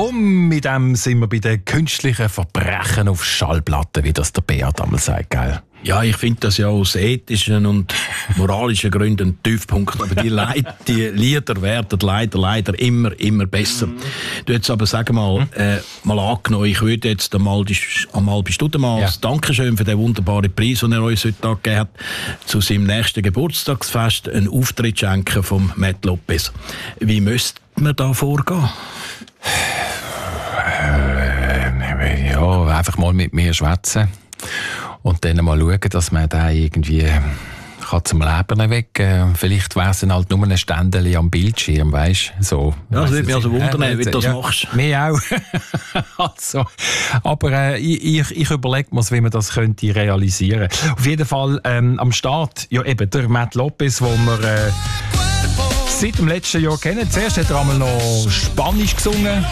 Und mit dem sind wir bei den künstlichen Verbrechen auf Schallplatten, wie das der Beat einmal sagt, gell? Ja, ich finde das ja aus ethischen und moralischen Gründen ein Tiefpunkt. Aber die Lieder werden leider immer besser. Du jetzt aber, sag mal angenommen, ich würde jetzt Amalbi Studenmaas Dankeschön für den wunderbaren Preis, den er uns heute Tag gegeben hat, zu seinem nächsten Geburtstagsfest einen Auftritt schenken vom Matt Lopez. Wie müsste man da vorgehen? Ja, einfach mal mit mir schwätzen. Und dann mal schauen, dass man da irgendwie zum Leben erwecken. Vielleicht wäre es dann halt nur ein Ständchen am Bildschirm, weisst du? So. Ja, das würde mich also wundern, wie du das machst. Mich auch. Also, aber ich überlege mir, wie man das könnte realisieren. Auf jeden Fall am Start, ja eben, der Matt Lopez, wo wir seit dem letzten Jahr kennen. Zuerst hat er einmal noch Spanisch gesungen.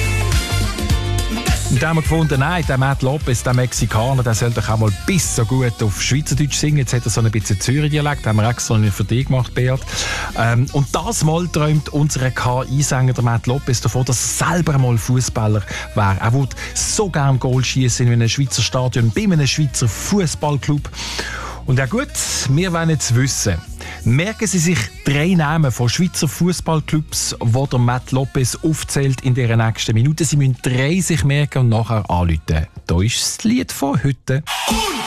Und dann haben wir gefunden, nein, der Matt Lopez, der Mexikaner, der soll doch auch mal bis so gut auf Schweizerdeutsch singen. Jetzt hat er so ein bisschen Zürich-Dialekt, haben wir extra für dich gemacht, Beat. Und das Mal träumt unser KI-Sänger, der Matt Lopez, davon, dass er selber mal Fußballer wäre. Er würde so gerne Goal schießen in einem Schweizer Stadion, bei einem Schweizer Fußballclub. Und ja gut, wir wollen jetzt wissen, merken Sie sich 3 Namen von Schweizer Fußballclubs, die der Matt Lopez aufzählt in dieser nächsten Minute. Sie müssen 3 sich merken und nachher anrufen. Da ist das Lied von heute.